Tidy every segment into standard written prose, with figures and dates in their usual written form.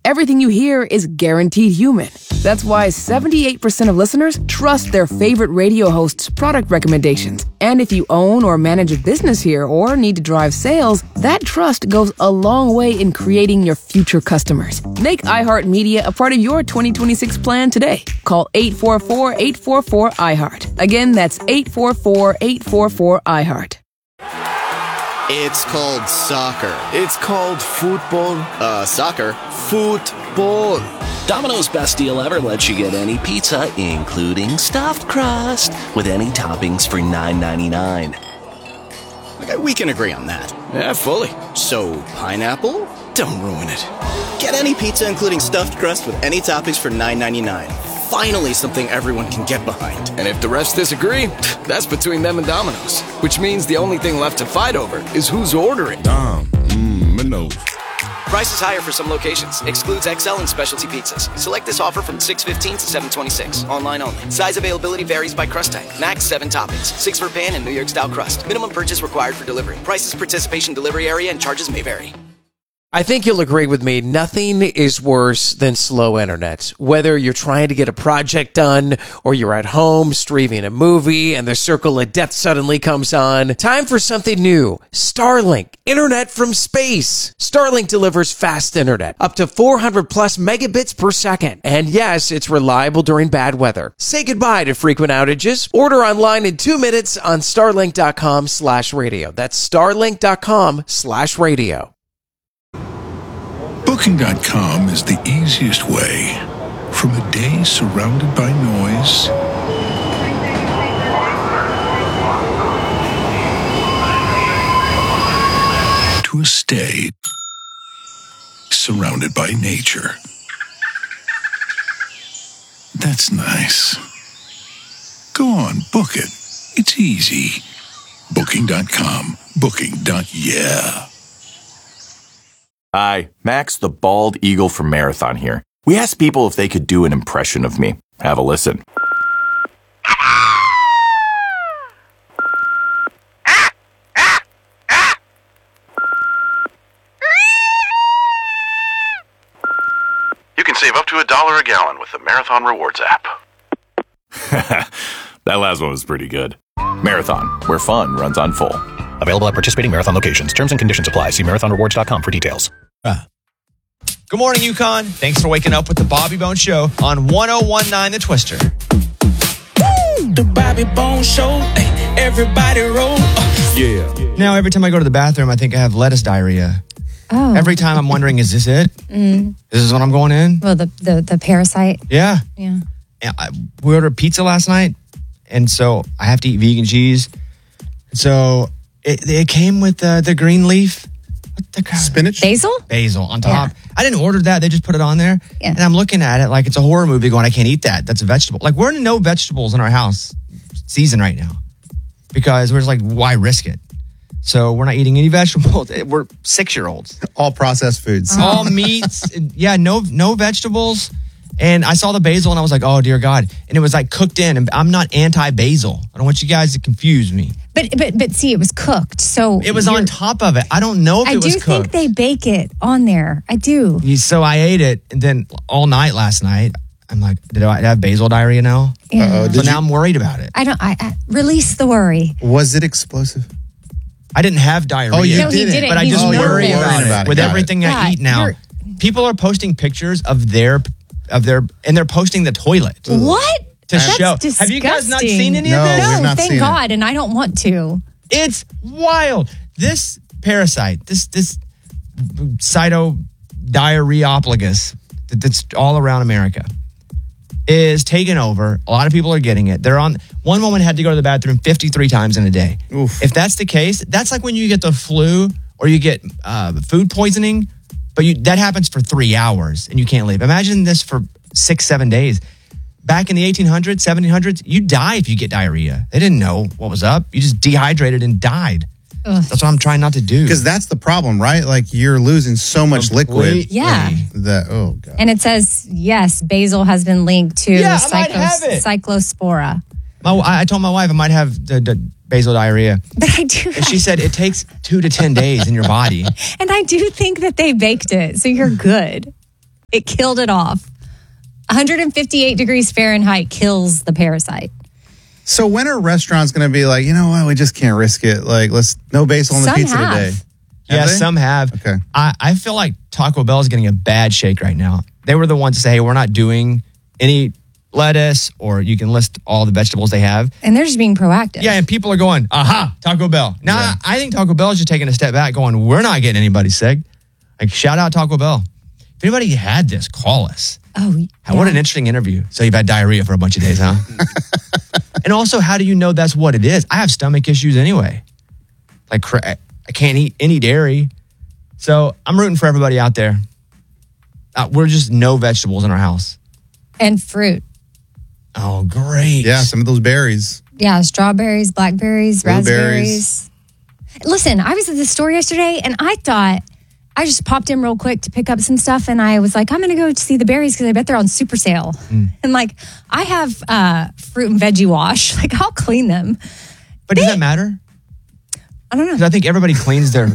everything you hear is guaranteed human. That's why 78% of listeners trust their favorite radio host's product recommendations. And if you own or manage a business here or need to drive sales, that trust goes a long way in creating your future customers. Make iHeartMedia a part of your 2026 plan today. Call 844-844-iHeart. Again, that's 844-844-iHeart. It's called soccer. It's called football. Soccer. Football. Domino's best deal ever lets you get any pizza, including stuffed crust, with any toppings for $9.99. Okay, we can agree on that. Yeah, fully. So, pineapple? Don't ruin it. Get any pizza, including stuffed crust, with any toppings for $9.99. Finally, something everyone can get behind. And if the refs disagree, that's between them and Domino's. Which means the only thing left to fight over is who's ordering. Minnows. Price is higher for some locations. Excludes XL and specialty pizzas. Select this offer from 6/15 to 7/26. Online only. Size availability varies by crust type. Max 7 toppings. 6 for pan and New York style crust. Minimum purchase required for delivery. Prices, participation, delivery area, and charges may vary. I think you'll agree with me. Nothing is worse than slow internet. Whether you're trying to get a project done or you're at home streaming a movie and the circle of death suddenly comes on. Time for something new. Starlink. Internet from space. Starlink delivers fast internet. Up to 400 plus megabits per second. And yes, it's reliable during bad weather. Say goodbye to frequent outages. Order online in 2 minutes on starlink.com/radio. That's starlink.com/radio. Booking.com is the easiest way. From a day surrounded by noise to a stay surrounded by nature. That's nice. Go on, book it. It's easy. Booking.com. Booking.yeah. Hi, Max the Bald Eagle from Marathon here. We asked people if they could do an impression of me. Have a listen. You can save up to $1 a gallon with the Marathon Rewards app. That last one was pretty good. Marathon, where fun runs on full. Available at participating Marathon locations. Terms and conditions apply. See marathonrewards.com for details. Good morning, Yukon. Thanks for waking up with the Bobby Bones Show on 1019 The Twister. Woo! The Bobby Bones Show. Everybody roll. Yeah. Now, every time I go to the bathroom, I think I have lettuce diarrhea. Oh. Every time I'm wondering, is this it? Mm. This is what I'm going in? Well, the parasite. Yeah. Yeah. We ordered pizza last night, and so I have to eat vegan cheese. So it came with the green leaf. What the crap? Spinach? Basil on top. Yeah. I didn't order that. They just put it on there. Yeah. And I'm looking at it like it's a horror movie going, I can't eat that. That's a vegetable. Like, we're in no vegetables in our house season right now because we're just like, why risk it? So we're not eating any vegetables. We're 6-year-olds. All processed foods. All meats. Yeah, no vegetables. And I saw the basil and I was like, oh, dear God. And it was like cooked in. And I'm not anti-basil. I don't want you guys to confuse me. But see, it was cooked. So it was on top of it. I don't know if it was cooked. I do think they bake it on there. I do. So I ate it. And then all night last night, I'm like, did I have basil diarrhea now? Yeah. So now I'm worried about it. I release the worry. Was it explosive? I didn't have diarrhea. Oh, you No, he didn't. But I He's just worry nervous. about it. With everything I eat now. People are posting pictures of their, and they're posting the toilet. What? To That's show. disgusting. Have you guys not seen any of this? No, thank God, and I don't want to. It's wild. This parasite, this cytodiarrheoplagus that's all around America is taking over. A lot of people are getting it. One woman had to go to the bathroom 53 times in a day. Oof. If that's the case, that's like when you get the flu or you get food poisoning, but that happens for 3 hours and you can't leave. Imagine this for 6-7 days. Back in the 1800s, 1700s, you die if you get diarrhea. They didn't know what was up. You just dehydrated and died. Ugh. That's what I'm trying not to do. Because that's the problem, right? Like, you're losing so much liquid. Yeah. Oh, God. And it says, yes, basil has been linked to cyclospora. I told my wife I might have the basil diarrhea. But I do. And she said it takes 2 to 10 days in your body. And I do think that they baked it, so you're good. It killed it off. 158 degrees Fahrenheit kills the parasite. So when are restaurants going to be like, you know what, we just can't risk it. Like, let's no basil on the Some pizza have. today. Yeah, Have they? some have. Okay. I feel like Taco Bell is getting a bad shake right now. They were the ones to say, hey, we're not doing any lettuce, or you can list all the vegetables they have. And they're just being proactive. Yeah, and people are going, aha, Taco Bell. Now, I think Taco Bell is just taking a step back going, we're not getting anybody sick. Like, shout out Taco Bell. If anybody had this, call us. Oh, What an interesting interview. So you've had diarrhea for a bunch of days, huh? And also, how do you know that's what it is? I have stomach issues anyway. Like, I can't eat any dairy. So I'm rooting for everybody out there. We're just no vegetables in our house. And fruit. Oh, great. Yeah, some of those berries. Yeah, strawberries, blackberries, Blueberries. raspberries. Listen, I was at the store yesterday and I thought, I just popped in real quick to pick up some stuff and I was like, I'm going to go see the berries because I bet they're on super sale. And like, I have fruit and veggie wash. Like, I'll clean them. But does that matter? I don't know. Because I think everybody cleans their...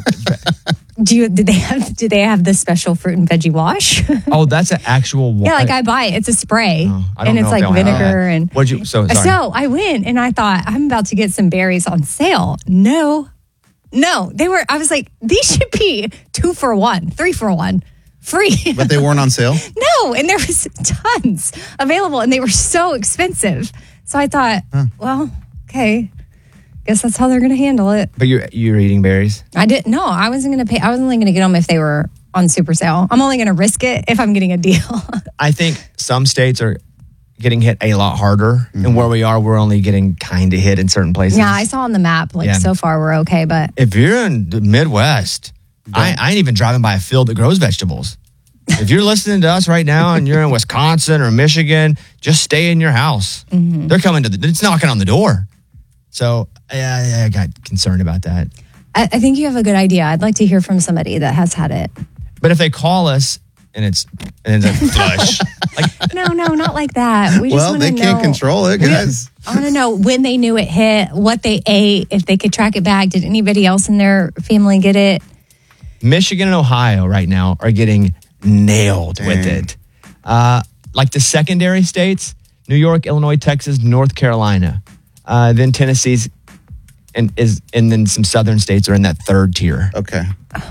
Do they have the special fruit and veggie wash? Oh, that's an actual... Yeah, like I buy it. It's a spray. I don't And it's know if like they'll have vinegar that. and... What'd you... So, sorry. So I went and I thought, I'm about to get some berries on sale. No, they were, I was like, these should be 2 for 1, 3 for 1, free. But they weren't on sale? No, and there was tons available and they were so expensive. So I thought, well, okay, guess that's how they're going to handle it. But you're eating berries? I didn't, no, I wasn't going to pay. I was only going to get them if they were on super sale. I'm only going to risk it if I'm getting a deal. I think some states are getting hit a lot harder. And where we are, we're only getting kind of hit in certain places. Yeah, I saw on the map, like so far we're okay, but If you're in the Midwest, I ain't even driving by a field that grows vegetables. If you're listening to us right now and you're in Wisconsin or Michigan, just stay in your house. They're coming it's knocking on the door. So I got concerned about that. I think you have a good idea. I'd like to hear from somebody that has had it. But if they call us and it's a flush, No, not like that. We just Well, wanna they can't know- control it, guys. I want to know when they knew it hit, what they ate, if they could track it back. Did anybody else in their family get it? Michigan and Ohio right now are getting nailed with it. Like the secondary states, New York, Illinois, Texas, North Carolina. Then Tennessee's and then some southern states are in that third tier. Okay.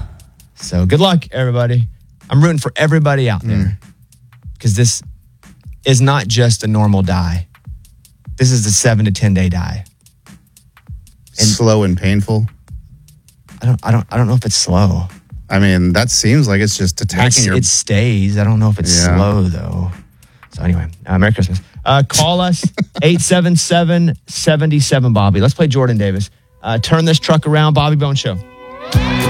So good luck, everybody. I'm rooting for everybody out there. Because this is not just a normal die. This is a 7 to 10 day die. And slow and painful. I don't know if it's slow. I mean, that seems like it's just attacking your... It stays. I don't know if it's slow, though. So anyway, Merry Christmas. Call us, 877-77-BOBBY. Let's play Jordan Davis. Turn this truck around, Bobby Bones Show.